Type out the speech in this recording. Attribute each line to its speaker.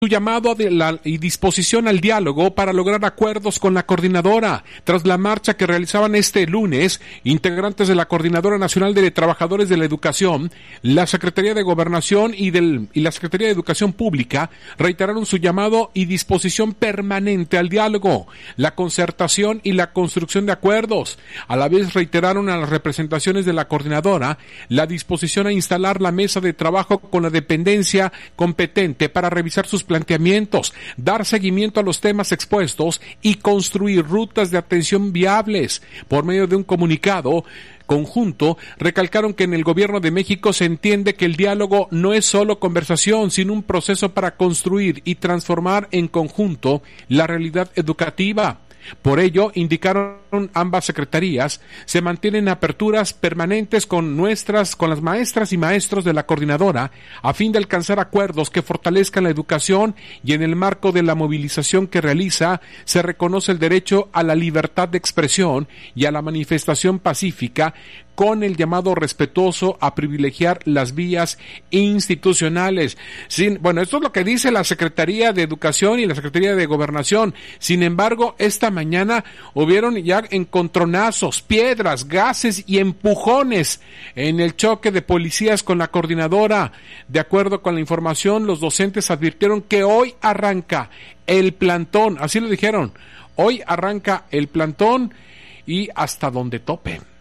Speaker 1: su llamado y disposición al diálogo para lograr acuerdos con la coordinadora. Tras la marcha que realizaban este lunes, integrantes de la Coordinadora Nacional de Trabajadores de la Educación, la Secretaría de Gobernación y la Secretaría de Educación Pública reiteraron su llamado y disposición permanente al diálogo, la concertación y la construcción de acuerdos. A la vez reiteraron a las representaciones de la coordinadora la disposición a instalar la mesa de trabajo con la dependencia competente para revisar sus planteamientos, dar seguimiento a los temas expuestos y construir rutas de atención viables. Por medio de un comunicado conjunto, recalcaron que en el Gobierno de México se entiende que el diálogo no es solo conversación, sino un proceso para construir y transformar en conjunto la realidad educativa. Por ello, indicaron ambas secretarías, se mantienen aperturas permanentes con las maestras y maestros de la coordinadora a fin de alcanzar acuerdos que fortalezcan la educación, y en el marco de la movilización que realiza se reconoce el derecho a la libertad de expresión y a la manifestación pacífica, con el llamado respetuoso a privilegiar las vías institucionales. Esto es lo que dice la Secretaría de Educación y la Secretaría de Gobernación. Sin embargo, esta mañana hubieron ya encontronazos, piedras, gases y empujones en el choque de policías con la coordinadora. De acuerdo con la información, los docentes advirtieron que hoy arranca el plantón, así lo dijeron, hoy arranca el plantón y hasta donde tope.